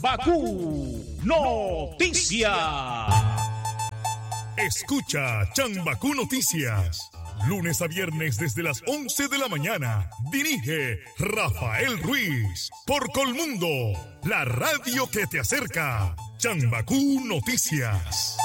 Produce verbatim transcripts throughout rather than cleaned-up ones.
Chambacú Noticias. Escucha Chambacú Noticias. Lunes a viernes desde las once de la mañana. Dirige Rafael Ruiz. Por Colmundo, la radio que te acerca. Chambacú Noticias.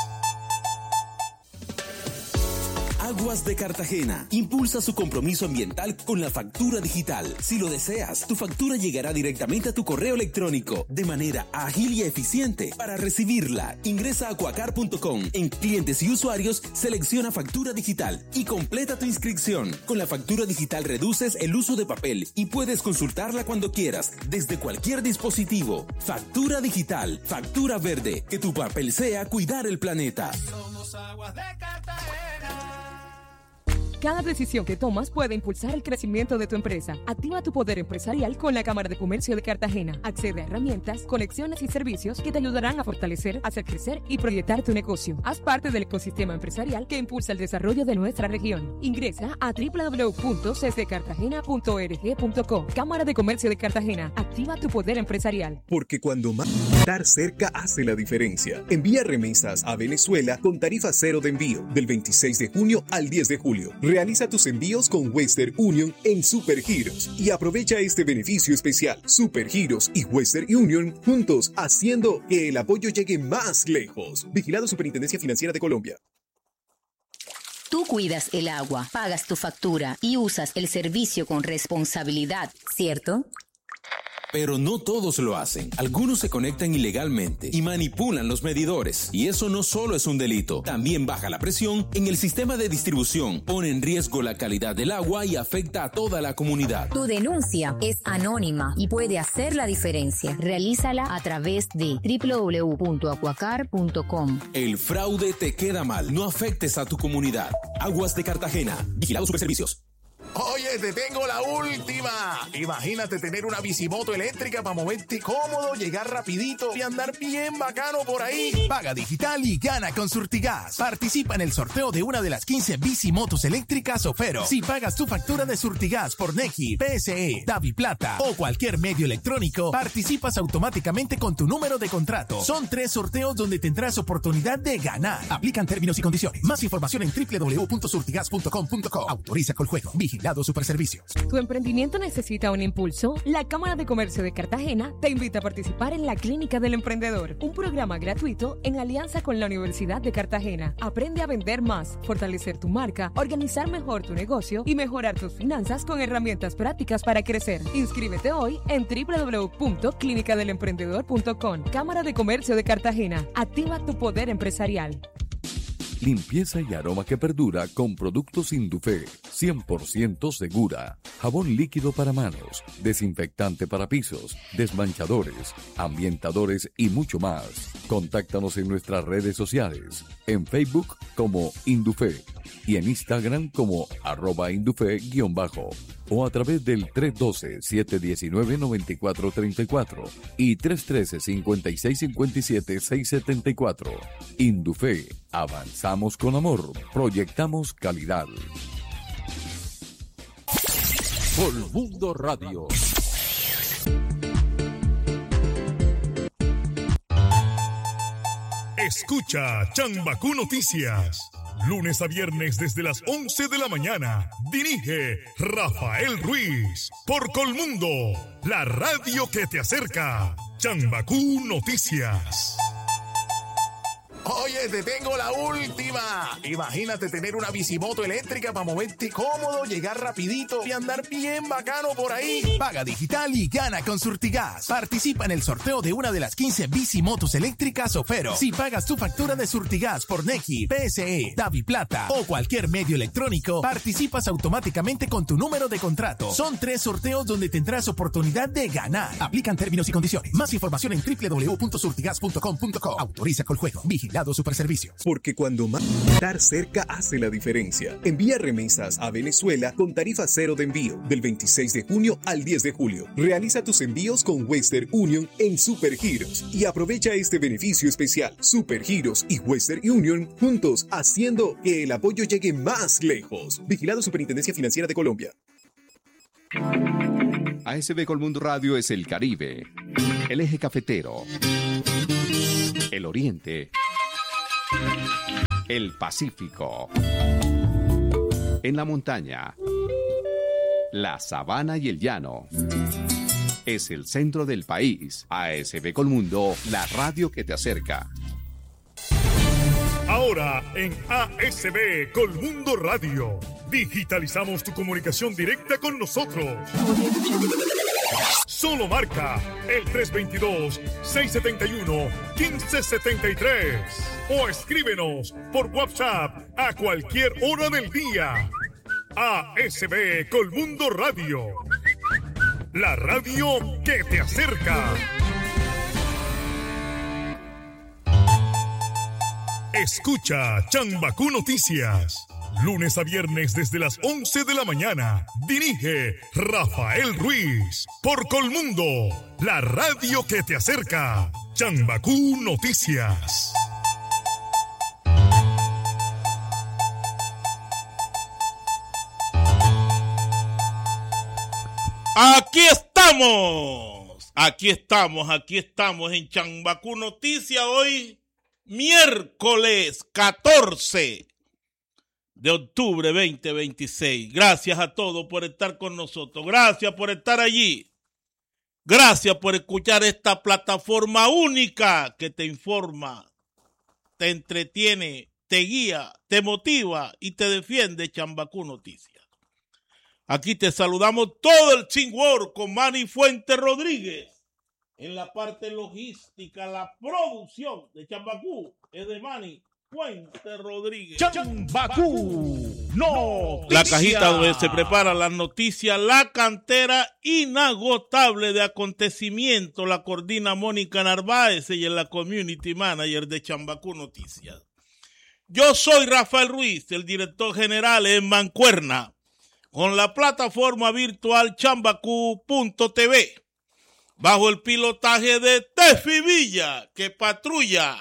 Aguas de Cartagena impulsa su compromiso ambiental con la factura digital. Si lo deseas, tu factura llegará directamente a tu correo electrónico de manera ágil y eficiente. Para recibirla, ingresa a acuacar punto com. En clientes y usuarios, selecciona factura digital y completa tu inscripción. Con la factura digital reduces el uso de papel y puedes consultarla cuando quieras, desde cualquier dispositivo. Factura digital, factura verde. Que tu papel sea cuidar el planeta. Somos Aguas de Cartagena. Cada decisión que tomas puede impulsar el crecimiento de tu empresa. Activa tu poder empresarial con la Cámara de Comercio de Cartagena. Accede a herramientas, conexiones y servicios que te ayudarán a fortalecer, hacer crecer y proyectar tu negocio. Haz parte del ecosistema empresarial que impulsa el desarrollo de nuestra región. Ingresa a doble u doble u doble u punto c c cartagena punto org punto co. Cámara de Comercio de Cartagena. Activa tu poder empresarial. Porque cuando más estar cerca hace la diferencia. Envía remesas a Venezuela con tarifa cero de envío del veintiséis de junio al diez de julio. Realiza tus envíos con Western Union en Supergiros y aprovecha este beneficio especial. Supergiros y Western Union juntos, haciendo que el apoyo llegue más lejos. Vigilado Superintendencia Financiera de Colombia. Tú cuidas el agua, pagas tu factura y usas el servicio con responsabilidad, ¿cierto? Pero no todos lo hacen. Algunos se conectan ilegalmente y manipulan los medidores. Y eso no solo es un delito, también baja la presión en el sistema de distribución, pone en riesgo la calidad del agua y afecta a toda la comunidad. Tu denuncia es anónima y puede hacer la diferencia. Realízala a través de doble u doble u doble u punto acuacar punto com. El fraude te queda mal. No afectes a tu comunidad. Aguas de Cartagena. Vigilado Superservicios. Oye, te tengo la última. Imagínate tener una bicimoto eléctrica para moverte cómodo, llegar rapidito y andar bien bacano por ahí. Paga digital y gana con Surtigas. Participa en el sorteo de una de las quince bicimotos eléctricas Ofero. Si pagas tu factura de Surtigas por Nequi, P S E, DaviPlata o cualquier medio electrónico, participas automáticamente con tu número de contrato. Son tres sorteos donde tendrás oportunidad de ganar. Aplican términos y condiciones. Más información en doble u doble u doble u punto surtigas punto com punto co. Autoriza con juego. Vigilado Superservicios. ¿Tu emprendimiento necesita un impulso? La Cámara de Comercio de Cartagena te invita a participar en la Clínica del Emprendedor, un programa gratuito en alianza con la Universidad de Cartagena. Aprende a vender más, fortalecer tu marca, organizar mejor tu negocio y mejorar tus finanzas con herramientas prácticas para crecer. Inscríbete hoy en doble u doble u doble u punto clínica del emprendedor punto com. Cámara de Comercio de Cartagena. Activa tu poder empresarial. Limpieza y aroma que perdura con productos Indufé, cien por ciento segura. Jabón líquido para manos, desinfectante para pisos, desmanchadores, ambientadores y mucho más. Contáctanos en nuestras redes sociales, en Facebook como Indufé y en Instagram como arroba Indufé guión bajo o a través del tres uno dos, siete uno nueve, nueve cuatro tres cuatro y tres uno tres, cinco seis cinco siete, seis siete cuatro. Indufé, avanzamos con amor, proyectamos calidad. Colmundo Radio. Escucha Chambacú Noticias. Lunes a viernes desde las once de la mañana. Dirige Rafael Ruiz. Por Colmundo, la radio que te acerca. Chambacú Noticias. Oye, te tengo la última. Imagínate tener una bicimoto eléctrica para moverte cómodo, llegar rapidito y andar bien bacano por ahí. Paga digital y gana con Surtigas. Participa en el sorteo de una de las quince bicimotos eléctricas Ofero. Si pagas tu factura de Surtigas por Nequi, P S E, DaviPlata o cualquier medio electrónico, participas automáticamente con tu número de contrato. Son tres sorteos donde tendrás oportunidad de ganar. Aplican términos y condiciones. Más información en doble u doble u doble u punto surtigas punto com punto co. Autoriza con juego. Vigilado Superservicios. Porque cuando más estar cerca hace la diferencia. Envía remesas a Venezuela con tarifa cero de envío del veintiséis de junio al diez de julio. Realiza tus envíos con Western Union en Supergiros y aprovecha este beneficio especial. Supergiros y Western Union juntos, haciendo que el apoyo llegue más lejos. Vigilado Superintendencia Financiera de Colombia. A S B Colmundo Radio es el Caribe. El eje cafetero, el oriente, el Pacífico, en la montaña, la sabana y el llano. Es el centro del país. A S B Colmundo, la radio que te acerca. Ahora en A S B Colmundo Radio, digitalizamos tu comunicación directa con nosotros. Solo marca el tres dos dos, seis siete uno, uno cinco siete tres o escríbenos por WhatsApp a cualquier hora del día. A S B Colmundo Radio, la radio que te acerca. Escucha Chambacú Noticias, lunes a viernes desde las once de la mañana. Dirige Rafael Ruiz por Colmundo, la radio que te acerca. Chambacú Noticias. Aquí estamos, aquí estamos, aquí estamos en Chambacú Noticias hoy. Miércoles catorce de octubre veinte veintiséis. Gracias a todos por estar con nosotros. Gracias por estar allí. Gracias por escuchar esta plataforma única que te informa, te entretiene, te guía, te motiva y te defiende. Chambacú Noticias. Aquí te saludamos todo el teamwork con Manny Fuente Rodríguez. En la parte logística, la producción de Chambacú es de Manny Fuente Rodríguez. Chambacú Noticias. La cajita donde se preparan las noticias, la cantera inagotable de acontecimientos, la coordina Mónica Narváez y es la community manager de Chambacú Noticias. Yo soy Rafael Ruiz, el director general en Mancuerna, con la plataforma virtual chambacú punto t v. Bajo el pilotaje de Tefi Villa, que patrulla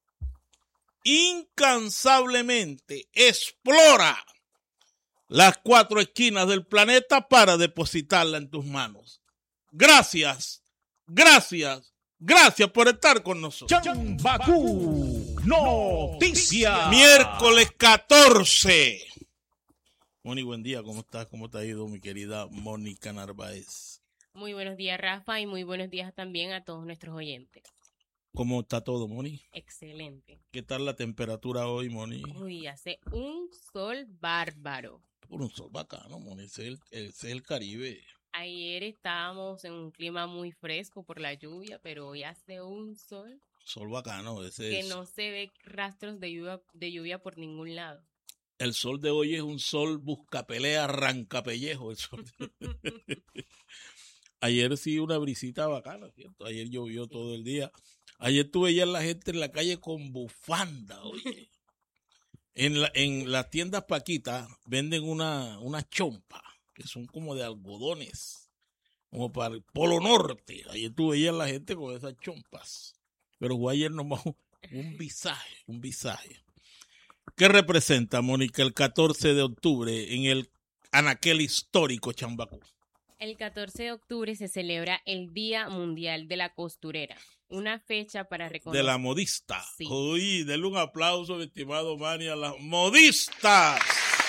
incansablemente, explora las cuatro esquinas del planeta para depositarla en tus manos. Gracias, gracias, gracias por estar con nosotros. Chambacú Noticias. Miércoles catorce. Moni, buen día, ¿cómo estás? ¿Cómo te ha ido, mi querida Mónica Narváez? Muy buenos días, Rafa, y muy buenos días también a todos nuestros oyentes. ¿Cómo está todo, Moni? Excelente. ¿Qué tal la temperatura hoy, Moni? Uy, hace un sol bárbaro. Por un sol bacano, Moni, ese es el, ese es el Caribe. Ayer estábamos en un clima muy fresco por la lluvia, pero hoy hace un sol. Sol bacano, ese que es. Que no se ve rastros de lluvia, de lluvia por ningún lado. El sol de hoy es un sol buscapelea, arrancapellejo. El sol de... Ayer sí una brisita bacana, ¿cierto? Ayer llovió todo el día. Ayer tú veías la gente en la calle con bufanda, oye. En, la, en las tiendas Paquita venden una, una chompa, que son como de algodones, como para el Polo Norte. Ayer tú veías la gente con esas chompas. Pero fue ayer nomás un visaje, un visaje. ¿Qué representa, Mónica, el catorce de octubre en el anaquel histórico Chambacú? El catorce de octubre se celebra el Día Mundial de la Costurera, una fecha para reconocer... De la modista. Sí. Uy, denle un aplauso, mi estimado Manny, a las modistas.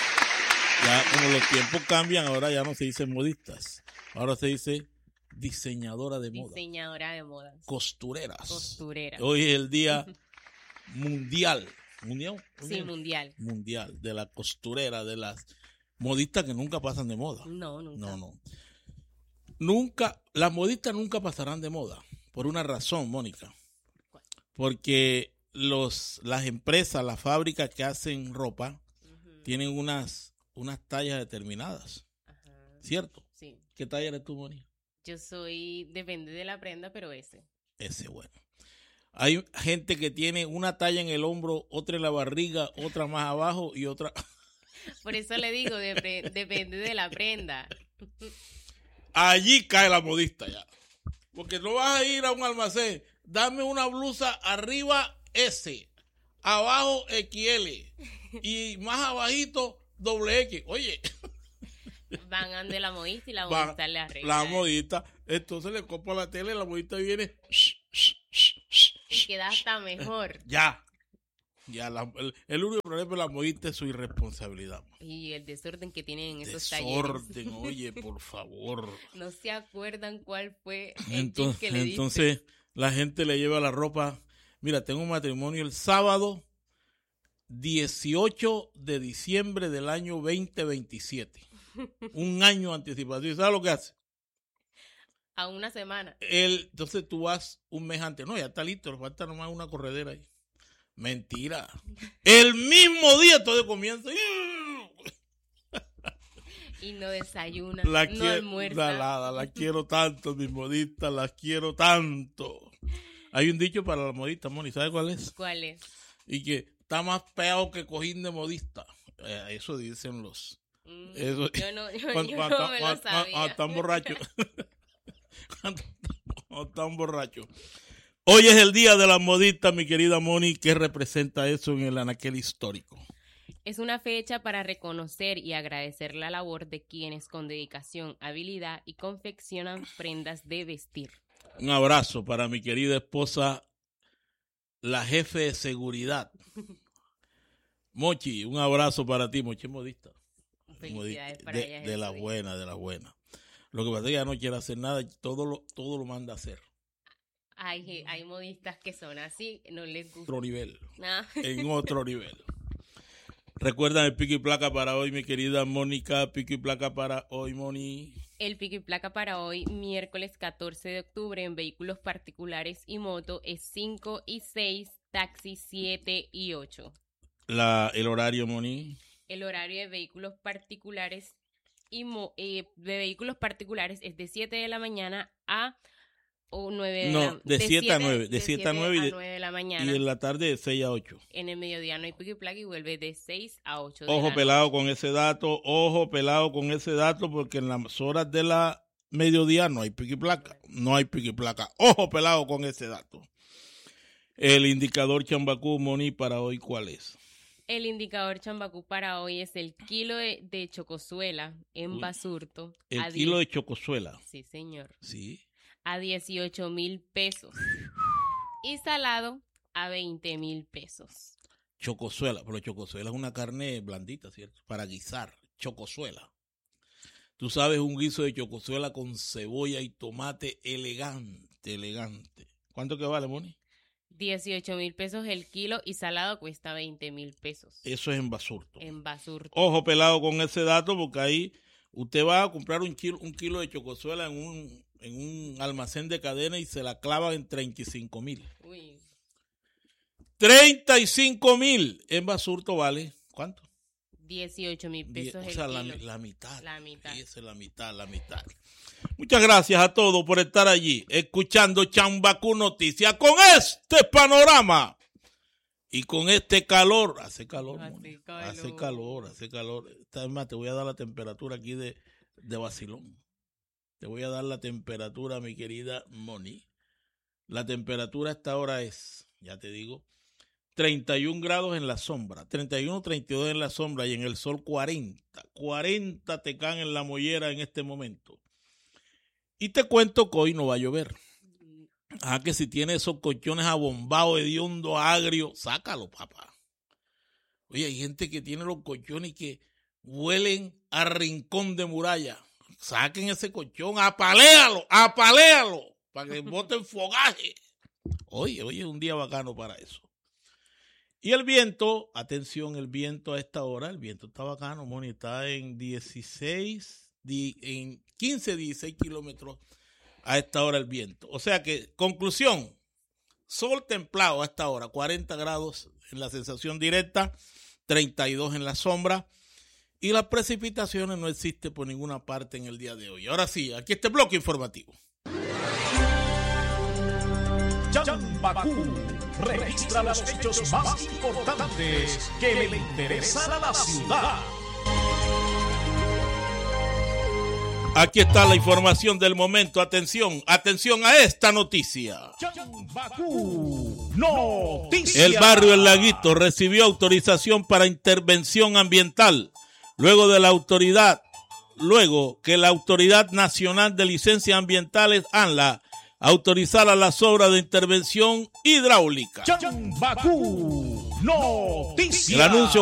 Ya como los tiempos cambian, ahora ya no se dice modistas. Ahora se dice diseñadora de moda. Diseñadora de modas. Costureras. Costureras. Hoy es el Día Mundial. ¿Mundial? Sí, mundial. Mundial, de la costurera, de las modistas que nunca pasan de moda. No, nunca. No, no. Nunca, las modistas nunca pasarán de moda, por una razón, Mónica. Porque los, las empresas, las fábricas que hacen ropa, uh-huh. tienen unas, unas tallas determinadas. Uh-huh. ¿Cierto? Sí. ¿Qué talla eres tú, Mónica? Yo soy, depende de la prenda, pero ese. Ese, bueno. Hay gente que tiene una talla en el hombro, otra en la barriga, otra más abajo y otra... Por eso le digo, de, depende de la prenda. Allí cae la modista ya. Porque no vas a ir a un almacén. Dame una blusa arriba S, abajo equis ele y más abajito doble X. Oye. Van ante la modista y la modista le arregla. La modista. Entonces le copo a la tele, la modista viene. Y queda hasta mejor. Ya. Ya, la, el, el único problema de la modista es su irresponsabilidad. Y el desorden que tienen en esos desorden, talleres. oye, por favor. No se acuerdan cuál fue el Entonces, tip que le diste. entonces la gente le lleva la ropa. Mira, tengo un matrimonio el sábado dieciocho de diciembre del año veinte veintisiete. Un año anticipación. ¿Sabes lo que hace? A una semana. El, entonces tú vas un mes antes. No, ya está listo, le falta nomás una corredera ahí. Mentira. El mismo día todo comienza. Y no desayuna, La no quiero, almuerza. la, la, la quiero tanto, mis modistas, las quiero tanto. Hay un dicho para la modista, Moni, ¿sabes cuál es? ¿Cuál es? Y que está más peor que cojín de modista. Eh, eso dicen los. Mm, eso, yo no, yo, cuando, yo cuando, no me cuando, lo sabía. Cuando están borrachos. Cuando, cuando están borrachos. Hoy es el día de la modista, mi querida Moni. ¿Qué representa eso en el anaquel histórico? Es una fecha para reconocer y agradecer la labor de quienes con dedicación, habilidad y confeccionan prendas de vestir. Un abrazo para mi querida esposa, la jefe de seguridad. Mochi, un abrazo para ti, Mochi modista. Felicidades para de, ella. de la buena, de la buena. Lo que pasa es que ella no quiere hacer nada, todo lo, todo lo manda a hacer. Hay, hay modistas que son así, no les gusta. Otro nivel. No. En otro nivel. Recuerdan el pico y placa para hoy, mi querida Mónica. Pico y placa para hoy, Moni. El pico y placa para hoy, miércoles catorce de octubre, en vehículos particulares y moto, es cinco y seis, taxi siete y ocho. La, el horario, Moni. El horario de vehículos particulares y mo, eh, de vehículos particulares es de siete de la mañana a o nueve de no, la de, de siete a nueve. De siete a nueve y de, de la mañana. Y en la tarde de seis a ocho. En el mediodía no hay pico y placa y vuelve de seis a ocho. Ojo pelado con ese dato, ojo pelado con ese dato, porque en las horas de la mediodía no hay pico y placa. No hay pico y placa. Ojo pelado con ese dato. El indicador Chambacú, Moni, para hoy, ¿cuál es? El indicador Chambacú para hoy es el kilo de, de chocosuela en Uy, Basurto. El kilo diez... de chocosuela. Sí, señor. Sí. A dieciocho mil pesos. Y salado a veinte mil pesos. Chocosuela, pero chocosuela es una carne blandita, ¿cierto? Para guisar, chocosuela. Tú sabes, un guiso de chocosuela con cebolla y tomate elegante, elegante. ¿Cuánto que vale, Moni? dieciocho mil pesos el kilo y salado cuesta veinte mil pesos. Eso es en Basurto. En Basurto. Ojo pelado con ese dato, porque ahí usted va a comprar un kilo, un kilo de chocosuela en un, en un almacén de cadena y se la clava en treinta y cinco mil. Uy. treinta y cinco mil en Basurto vale, ¿cuánto? dieciocho mil pesos Die, el o sea, kilo. La, la mitad. La mitad. Esa es la mitad, la mitad. Muchas gracias a todos por estar allí, escuchando Chambacú Noticias con este panorama y con este calor. Hace calor, hace calor, hace calor, hace calor. Esta más, te voy a dar la temperatura aquí de, de vacilón. Te voy a dar la temperatura, mi querida Moni. La temperatura a esta hora es, ya te digo, treinta y un grados en la sombra, treinta y uno, treinta y dos en la sombra y en el sol cuarenta. cuarenta te caen en la mollera en este momento. Y te cuento que hoy no va a llover. Ah, que si tiene esos colchones abombados, hediondo, agrio, sácalo, papá. Oye, hay gente que tiene los colchones que huelen a rincón de muralla. Saquen ese colchón, apaléalo, apaléalo, para que boten fogaje. Oye, oye, es un día bacano para eso. Y el viento, atención, el viento a esta hora, el viento está bacano, Moni, está en dieciséis, en quince, dieciséis kilómetros a esta hora el viento. O sea que, conclusión, sol templado a esta hora, cuarenta grados en la sensación directa, treinta y dos en la sombra, y las precipitaciones no existen por ninguna parte en el día de hoy. Ahora sí, aquí este bloque informativo. Chambacú registra los hechos más importantes que le interesan a la ciudad. Aquí está la información del momento. Atención, atención a esta noticia. Chambacú Noticias. El barrio El Laguito recibió autorización para intervención ambiental luego de la autoridad luego que la Autoridad Nacional de Licencias Ambientales, ANLA, autorizara las obras de intervención hidráulica. Chambacú Noticias. El anuncio